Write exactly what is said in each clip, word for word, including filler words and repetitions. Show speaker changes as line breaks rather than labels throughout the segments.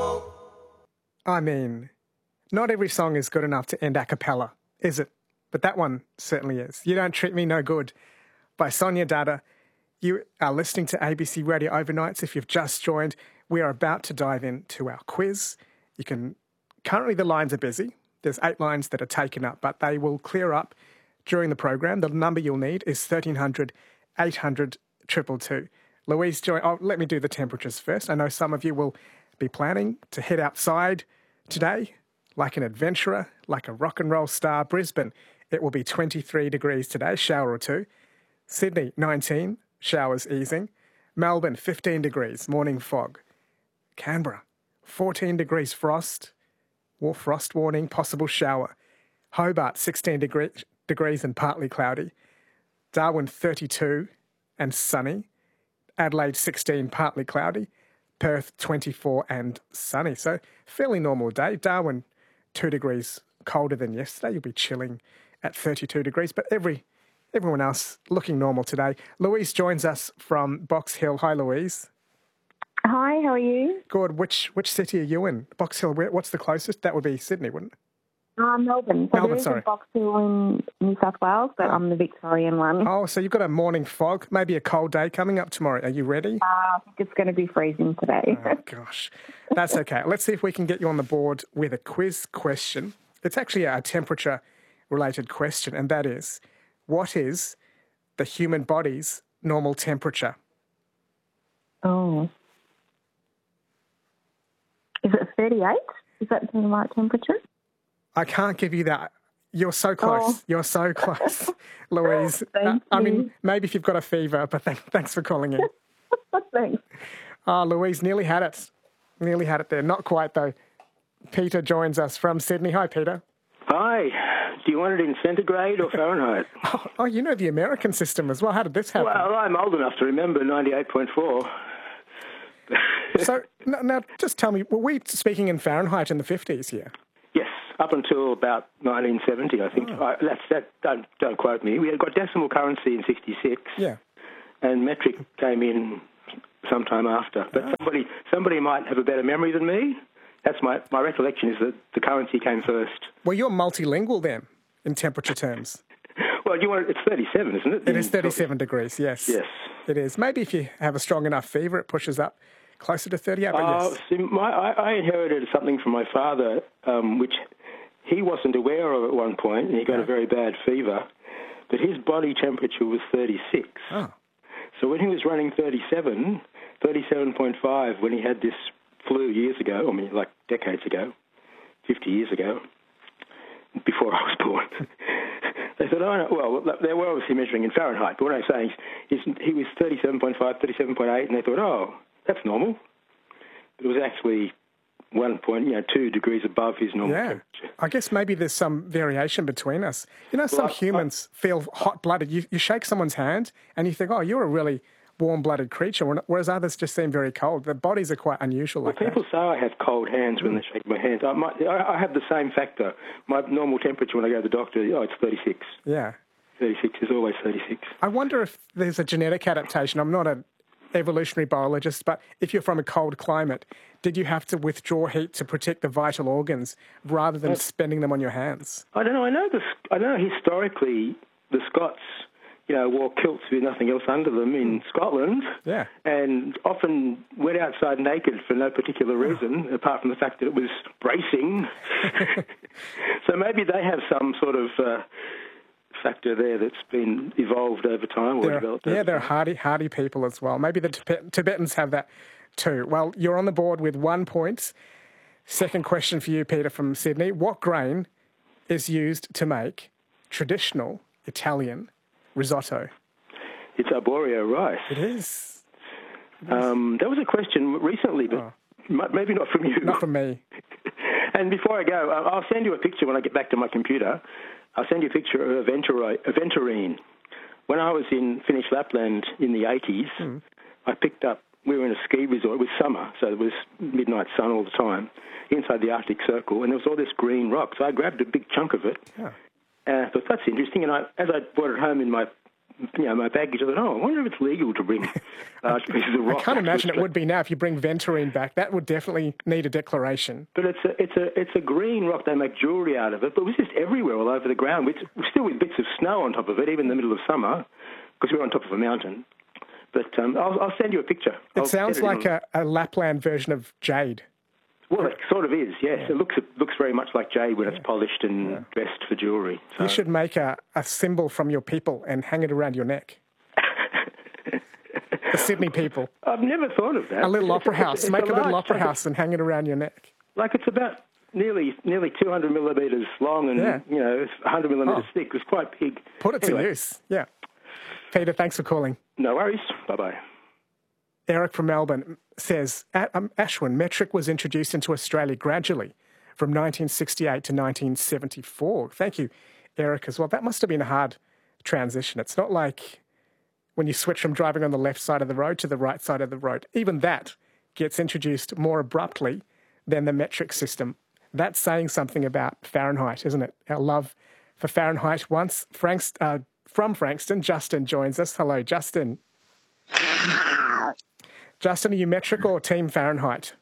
I mean, not every song is good enough to end a cappella, is it? But that one certainly is. You Don't Treat Me No Good by Sonia Dada. You are listening to A B C Radio Overnights. If you've just joined, we are about to dive into our quiz. You can, currently the lines are busy. There's eight lines that are taken up, but they will clear up during the program. The number you'll need is thirteen hundred, eight hundred, two two two. Louise, join, oh, let me do the temperatures first. I know some of you will be planning to head outside today like an adventurer, like a rock and roll star. Brisbane, it will be twenty-three degrees today, shower or two. Sydney, nineteen, showers easing. Melbourne, fifteen degrees, morning fog. Canberra, fourteen degrees frost, or frost warning, possible shower. Hobart, sixteen degree, degrees and partly cloudy. Darwin, thirty-two and sunny. Adelaide, sixteen, partly cloudy. Perth, twenty-four and sunny. So fairly normal day. Darwin, two degrees colder than yesterday. You'll be chilling at thirty-two degrees, but every everyone else looking normal today. Louise joins us from Box Hill. Hi, Louise.
Hi, how are you?
Good. Which which city are you in? Box Hill, where, what's the closest? That would be Sydney, wouldn't it?
Uh, Melbourne. So
Melbourne,
there is
sorry.
a Box Hill in New South Wales, but
Oh.
I'm the Victorian one.
Oh, so you've got a morning fog, maybe a cold day coming up tomorrow. Are you ready?
Uh, I think it's going to be freezing today.
Oh, gosh. That's okay. Let's see if we can get you on the board with a quiz question. It's actually a temperature-related question, and that is, what is the human body's normal temperature?
Oh. Is it thirty-eight? Is that the right temperature?
I can't give you that. You're so close.
Oh.
You're so close, Louise.
Thank
I
you.
mean, maybe if you've got a fever, but th- thanks for calling in.
Thanks.
Ah, Louise, nearly had it. Nearly had it there. Not quite, though. Peter joins us from Sydney. Hi, Peter.
Hi. Do you want it in centigrade or Fahrenheit?
Oh, oh, you know the American system as well. How did this happen?
Well, I'm old enough to remember ninety-eight point four.
So, now, now, just tell me, were we speaking in Fahrenheit in the fifties here?
Yes, up until about nineteen seventy, I think.
Oh.
I, that's that. Don't, don't quote me. We had got decimal currency in sixty-six,
Yeah.
and metric came in sometime after. But
Oh.
somebody, somebody might have a better memory than me. That's my my recollection is that the currency came first.
Well, you're multilingual then, in temperature terms.
Well, you want it's thirty-seven, isn't it?
It is thirty-seven degrees, yes.
Yes.
It is. Maybe if you have a strong enough fever, it pushes up closer to thirty-eight, but
Uh,
yes.
see, my, I, I inherited something from my father, um, which he wasn't aware of at one point, and he got a very bad fever. But his body temperature was thirty-six.
Oh.
So when he was running thirty-seven, thirty-seven point five, when he had this flu years ago, I mean, like decades ago, fifty years ago, before I was born, they thought, oh, no, well, they were obviously measuring in Fahrenheit, but what I'm saying is he was thirty-seven point five, thirty-seven point eight, and they thought, oh, that's normal. It was actually one point, you know, two degrees above his normal
Yeah.
temperature.
I guess maybe there's some variation between us. You know, some
Well, I-
humans feel hot-blooded. You, you shake someone's hand and you think, oh, you're a really warm-blooded creature, whereas others just seem very cold. Their bodies are quite unusual like
Well, people
that.
say I have cold hands when they shake my hands. I, might, I, I have the same factor. My normal temperature when I go to the doctor, oh, it's thirty-six.
Yeah.
thirty-six is always thirty-six.
I wonder if there's a genetic adaptation. I'm not an evolutionary biologist, but if you're from a cold climate, did you have to withdraw heat to protect the vital organs rather than spending them on your hands?
I don't know. I know this. I know historically the Scots, you know, wore kilts with nothing else under them in Scotland.
Yeah.
And often went outside naked for no particular reason, apart from the fact that it was bracing. So maybe they have some sort of uh, factor there that's been evolved over time or
They're-
developed.
yeah,
over
they're
time.
hardy, hardy people as well. Maybe the Tibet- Tibetans have that too. Well, you're on the board with one point. Second question for you, Peter, from Sydney. What grain is used to make traditional Italian risotto?
It's arborio rice.
It is.
Um, that was a question recently, but
Oh.
m- maybe not from you.
Not from me.
And before I go, I- I'll send you a picture when I get back to my computer. I'll send you a picture of Aventurine. Aventurine. When I was in Finnish Lapland in the eighties,
Hmm.
I picked up, we were in a ski resort. It was summer, so it was midnight sun all the time, inside the Arctic Circle, and there was all this green rock. So I grabbed a big chunk of it,
Yeah.
and I thought, that's interesting. And I, as I brought it home in my you know, my baggage. I thought, oh, I wonder if it's legal to bring large pieces of rock.
I can't
back to
imagine it
Australia.
would be now if you bring Venturine back. That would definitely need a declaration.
But it's a it's a it's a green rock. They make jewellery out of it. But it was just everywhere, all over the ground. With still with bits of snow on top of it, even in the middle of summer, because we're on top of a mountain. But um, I'll, I'll send you a picture.
It
I'll
sounds
send it
like
on-
a, a Lapland version of jade.
Well, it sort of is, yes. It looks it looks very much like jade when it's polished and dressed for jewellery. So.
You should make a, a symbol from your people and hang it around your neck. The Sydney people.
I've never thought of that.
A little
It's-
opera
it's-
house.
it's
Make a little
large-
opera
like
house and hang it around your neck.
It's, like it's about nearly nearly two hundred millimetres long and,
Yeah.
you know, one hundred millimetres
Oh.
thick. It's quite big.
Put it
Anyway,
to use. Yeah. Peter, thanks for calling.
No worries. Bye-bye.
Eric from Melbourne says, "A- um, Ashwin, metric was introduced into Australia gradually from nineteen sixty-eight to nineteen seventy-four. Thank you, Eric, as well. That must have been a hard transition. It's not like when you switch from driving on the left side of the road to the right side of the road. Even that gets introduced more abruptly than the metric system. That's saying something about Fahrenheit, isn't it? Our love for Fahrenheit. Once Franks, uh, from Frankston, Justin joins us. Hello, Justin. Justin, are you metric or team Fahrenheit?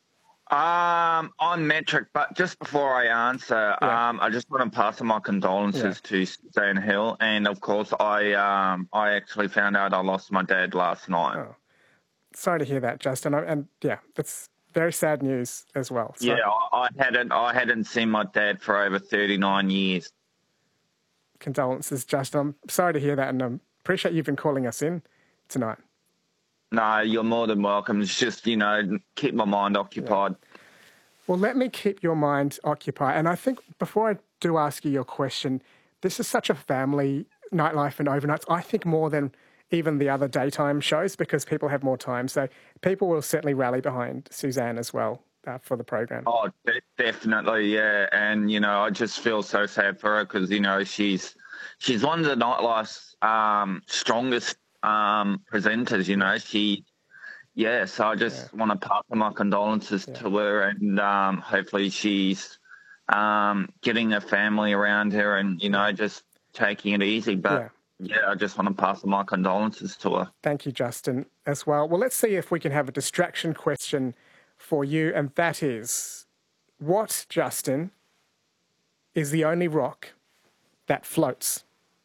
Um, I'm metric, but just before I answer,
Yeah.
um, I just want to pass on my condolences to Suzanne Hill, and of course, I um, I actually found out I lost my dad last night.
Oh. Sorry to hear that, Justin. I- And yeah, that's very sad news as well. So,
Yeah, I, I hadn't I hadn't seen my dad for over thirty-nine years.
condolences, Justin. I'm sorry to hear that, and I um, appreciate you've been calling us in tonight.
No, you're more than welcome. It's just, you know, keep my mind occupied.
Well, let me keep your mind occupied. And I think before I do ask you your question, this is such a family nightlife and overnights. I think more than even the other daytime shows because people have more time. So people will certainly rally behind Suzanne as well uh, for the program.
Oh, de- definitely, yeah. And, you know, I just feel so sad for her because, you know, she's she's one of the nightlife's um, strongest um, presenters, you know. She, yeah, so I just want to pass on my condolences
Yeah.
to her, and um, hopefully she's um, getting her family around her and, you know, just taking it easy. But, yeah, I just want to pass on my condolences to her.
Thank you, Justin, as well. Well, let's see if we can have a distraction question for you, and that is, what, Justin, is the only rock that floats?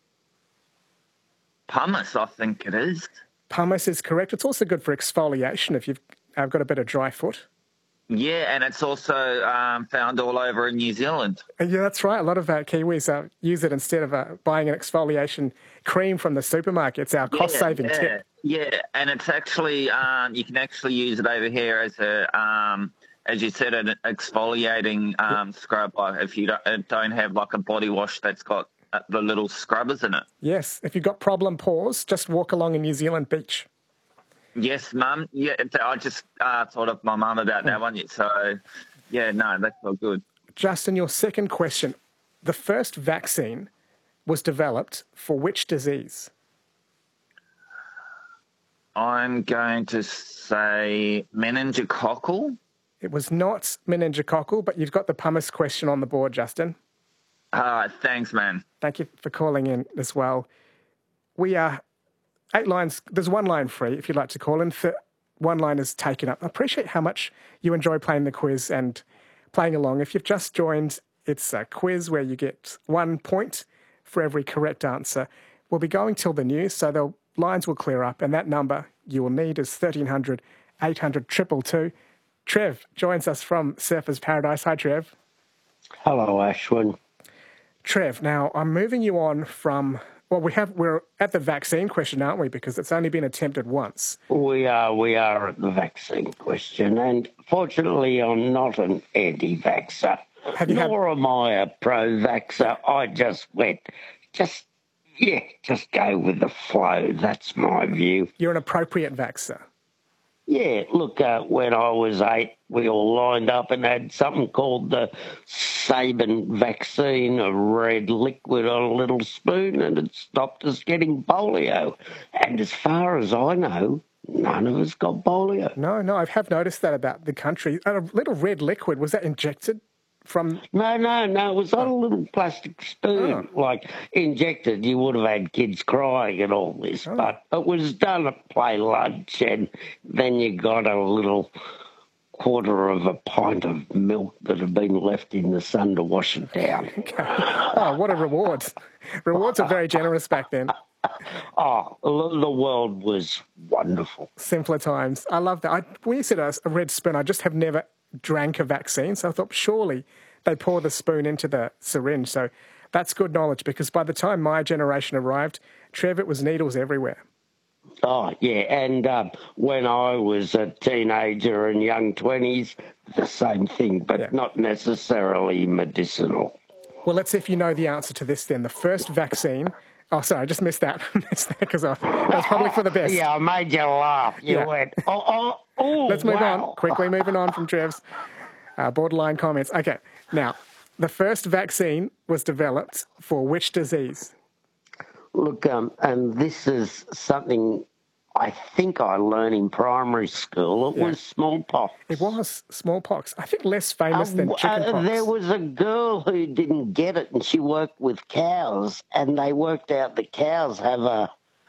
Pumice, I think it is.
Pumice is correct. It's also good for exfoliation if you've uh, got a bit of dry foot.
Yeah, and it's also um, found all over in New Zealand.
Uh, Yeah, that's right. A lot of uh, Kiwis uh, use it instead of uh, buying an exfoliation cream from the supermarket. It's our cost-saving
yeah,
tip.
Yeah, and it's actually um, you can actually use it over here as a um, as you said, an exfoliating um, scrub. Like if you don't, don't have like a body wash that's got uh, the little scrubbers in it.
Yes, if you've got problem pores, just walk along a New Zealand beach.
Yes, Mum. Yeah, I just uh, thought of my mum about that one. So, yeah, no, that's all good.
Justin, your second question. The first vaccine was developed for which disease?
I'm going to say meningococcal.
It was not meningococcal, but you've got the pumice question on the board, Justin.
Uh, thanks, man.
Thank you for calling in as well. We are eight lines. There's one line free if you'd like to call in. Th- one line is taken up. I appreciate how much you enjoy playing the quiz and playing along. If you've just joined, it's a quiz where you get one point for every correct answer. We'll be going till the news, so the lines will clear up, and that number you will need is thirteen hundred, eight hundred, two two two. Trev joins us from Surfers Paradise. Hi, Trev.
Hello, Ashwin.
Trev, now I'm moving you on from, well, we have, we're at the vaccine question, aren't we? Because it's only been attempted once.
We are we are at the vaccine question, and fortunately, I'm not an anti-vaxxer.
Have you had-
Nor am I a pro-vaxxer. I just went, just yeah, just go with the flow. That's my view.
You're an appropriate vaxxer.
Yeah, look, uh, when I was eight, we all lined up and had something called the Sabin vaccine, a red liquid on a little spoon, and it stopped us getting polio. And as far as I know, none of us got polio.
No, no, I have noticed that about the country. A little red liquid, was that injected from...
No, no, no. It was on a little plastic spoon,
Oh.
like injected. You would have had kids crying and all this,
Oh.
but it was done at play lunch, and then you got a little quarter of a pint of milk that had been left in the sun to wash it down.
Okay. Oh, what a reward. Rewards are very generous back then.
Oh, the world was wonderful.
Simpler times. I love that. I, when you said a, a red spoon, I just have never drank a vaccine, so I thought surely they pour the spoon into the syringe. So that's good knowledge, because by the time my generation arrived, Trev, it was needles everywhere.
Oh, yeah, and um, when I was a teenager and young twenties, the same thing, but
Yeah.
not necessarily medicinal.
Well, let's see if you know the answer to this then. The first vaccine... Oh, sorry, I just missed that. missed that because that was probably for the best.
Yeah, I made you laugh. You
Yeah.
went, oh, oh, oh,
Let's move
wow.
on. Quickly moving on from Trev's uh, borderline comments. Okay, now, the first vaccine was developed for which disease?
Look, um, and this is something I think I learned in primary school. It
Yeah.
was smallpox.
It was smallpox. I think less famous than
Uh,
chickenpox.
there was a girl who didn't get it, and she worked with cows, and they worked out the cows have a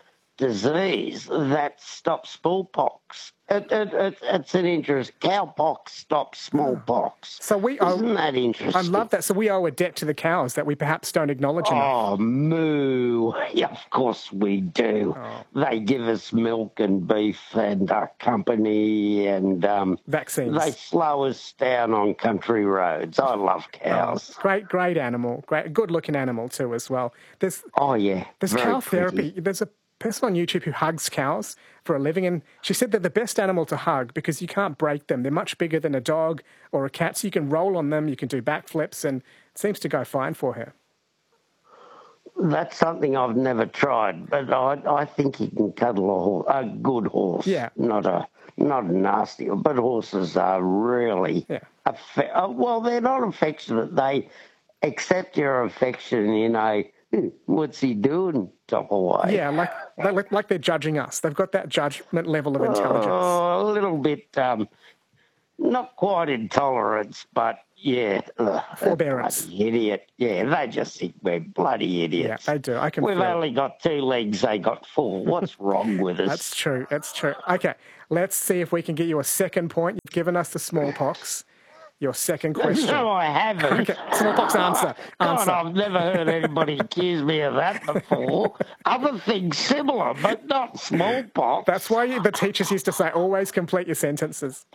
disease that stops smallpox. It, it, it, it's an interest. Cowpox stops smallpox.
So we
Isn't
owe,
that interesting?
I love that. So we owe a debt to the cows that we perhaps don't acknowledge enough.
Oh, moo. Yeah, of course we do.
Oh.
They give us milk and beef and our company, and um,
Vaccines.
they slow us down on country roads. I love cows.
Great, great animal. Great, good-looking animal too as well. There's
Oh, yeah.
there's
very
cow
pretty.
therapy. There's a person on YouTube who hugs cows for a living, and she said they're the best animal to hug because you can't break them. They're much bigger than a dog or a cat, so you can roll on them, you can do backflips, and it seems to go fine for her.
That's something I've never tried, but I, I think you can cuddle a, horse, a good horse.
Yeah.
Not a not a nasty, but horses are really...
Yeah.
Affe- uh, well, they're not affectionate. They accept your affection in a, "Hmm, what's he doing?" type of way.
Yeah, like, like like they're judging us. They've got that judgment level of intelligence.
Oh, a little bit, um, not quite intolerance, but yeah. ugh,
Forbearance.
Bloody idiot. Yeah, they just think we're bloody
Yeah,
idiots.
they do. I can
We've
feel it.
only got two legs, they got four. What's wrong with us?
That's true. That's true. Okay, let's see if we can get you a second point. You've given us the smallpox. Your second question.
No, I haven't.
Okay, smallpox answer.
God,
Answer.
I've never heard anybody accuse me of that before. Other things similar, but not smallpox.
That's why you, the teachers used to say, always complete your sentences.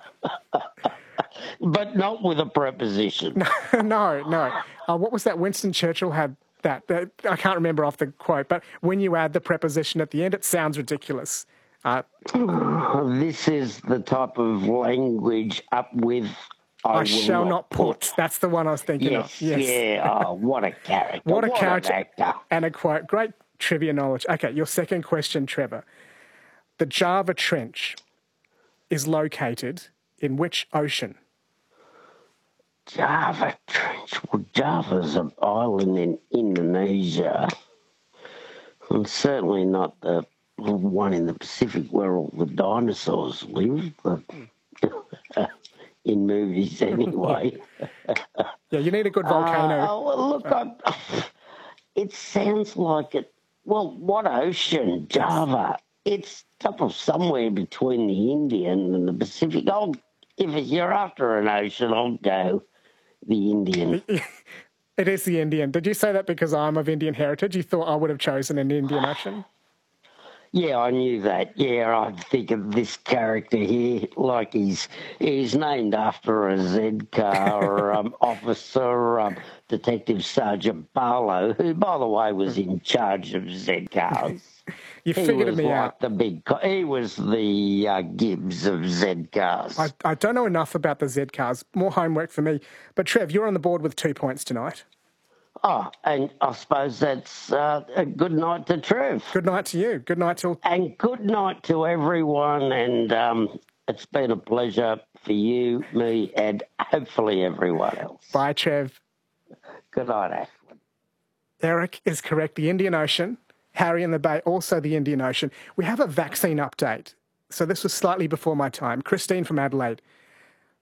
But not with a preposition.
no, no. Uh, what was that? Winston Churchill had that. that. I can't remember off the quote, but when you add the preposition at the end, it sounds ridiculous. Uh,
This is the type of language up with I,
I
will
shall not put. That's the one I was thinking
Yes,
of. Yes.
yeah. Oh, what a character.
What a
an
character
actor.
and a quote. Great trivia knowledge. Okay, your second question, Trevor. The Java Trench is located in which ocean?
Java Trench. Well, Java's an island in Indonesia. And certainly not the one in the Pacific where all the dinosaurs live, but in movies anyway.
Yeah, you need a good volcano.
Uh, well, look, I, it sounds like it. Well, what ocean? Java. It's top of somewhere between the Indian and the Pacific. I'll, if you're after an ocean, I'll go the Indian.
It is the Indian. Did you say that because I'm of Indian heritage? You thought I would have chosen an Indian Ocean?
Yeah, I knew that. Yeah, I think of this character here, like he's he's named after a Z car um, officer, um, Detective Sergeant Barlow, who, by the way, was in charge of Z cars.
You
He
figured
was
me
like
out.
the big. co- He was the uh, Gibbs of Z cars.
I, I don't know enough about the Z cars. More homework for me. But Trev, you're on the board with two points tonight.
Oh, and I suppose that's uh, a good night to Trev.
Good night to you. Good night to...
And good night to everyone. And um, it's been a pleasure for you, me, and hopefully everyone else.
Bye, Trev.
Good night, Ashwin.
Eric is correct. The Indian Ocean. Harry in the Bay, also the Indian Ocean. We have a vaccine update. So this was slightly before my time. Christine from Adelaide.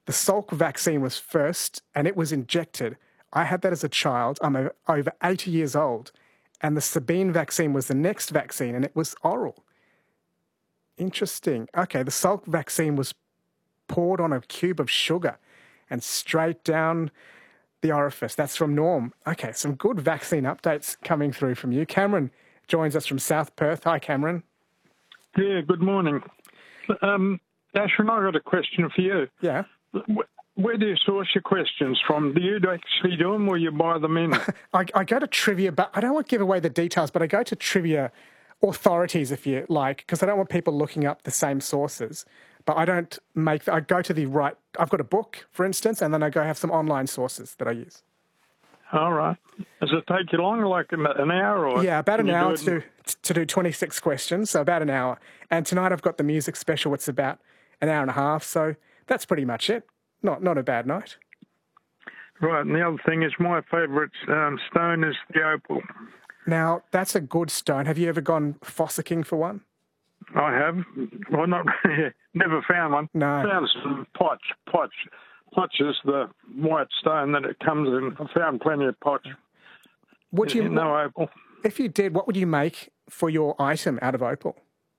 The Salk vaccine was first, and it was injected. I had that as a child. I'm o- over eighty years old. And the Sabine vaccine was the next vaccine, and it was oral. Interesting. Okay, the Salk vaccine was poured on a cube of sugar and straight down the orifice. That's from Norm. Okay, some good vaccine updates coming through from you. Cameron joins us from South Perth. Hi, Cameron.
Yeah, good morning. Um, Ashwin, I got a question for you.
Yeah.
Where do you source your questions from? Do you actually do them or you buy them in?
I, I go to trivia, but I don't want to give away the details, but I go to trivia authorities, if you like, because I don't want people looking up the same sources. But I don't make, I go to the right, I've got a book, for instance, and then I go have some online sources that I use.
All right. Does it take you long, like an hour? Or
yeah, about an hour
do
to, to do twenty-six questions, so about an hour. And tonight I've got the music special, it's about an hour and a half, so that's pretty much it. Not not a bad night.
Right, and the other thing is my favourite um, stone is the opal.
Now, that's a good stone. Have you ever gone fossicking for one?
I have. Well, not never found one.
No.
Found some potch. Potch. Potch is the white stone that it comes in. I found plenty of potch.
Would you,
no opal.
If you did, what would you make for your item out of opal?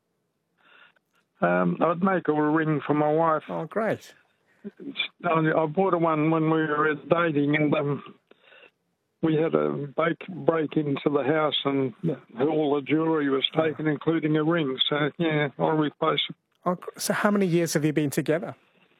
Um, I'd make a ring for my wife.
Oh, great.
I bought her one when we were dating, and um, we had a break, break into the house, and all the jewellery was taken, including a ring. So, yeah, I'll replace it.
Oh, so how many years have you been together?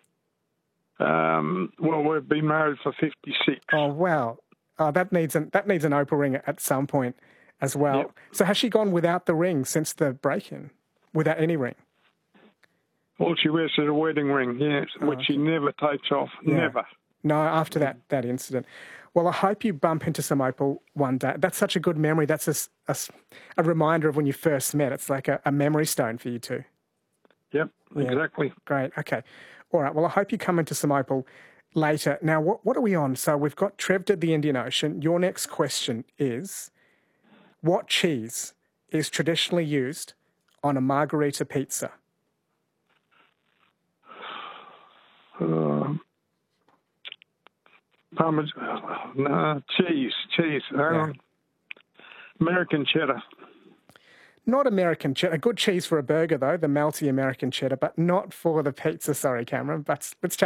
Um, well, we've been married for fifty-six.
Oh, wow. Oh, that needs an, that needs an opal ring at some point as well.
Yep.
So has she gone without the ring since the break-in? Without any ring?
All she wears is a wedding ring, yes,
oh,
which she never takes off. Yeah. Never.
No, after that, that incident. Well, I hope you bump into some opal one day. That's such a good memory. That's a, a, a reminder of when you first met. It's like a, a memory stone for you two.
Yep, yeah. Exactly.
Great. Okay. All right. Well, I hope you come into some opal later. Now, what, what are we on? So we've got Trev did the Indian Ocean. Your next question is, what cheese is traditionally used on a margarita pizza?
Uh, Parmesan, no, cheese, cheese.
Yeah.
Um, American cheddar.
Not American cheddar. A good cheese for a burger, though, the melty American cheddar, but not for the pizza. Sorry, Cameron. But let's chat.